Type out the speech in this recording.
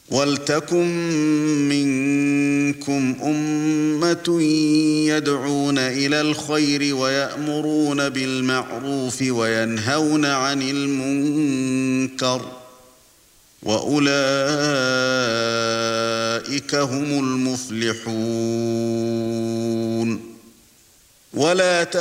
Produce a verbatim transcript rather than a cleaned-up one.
وَلْتَكُن مِّنكُمْ أُمَّةٌ يَدْعُونَ إِلَى الْخَيْرِ وَيَأْمُرُونَ بِالْمَعْرُوفِ وَيَنْهَوْنَ عَنِ الْمُنكَرِ ۚ وَأُولَئِكَ هُمُ الْمُفْلِحُونَ. وَلَا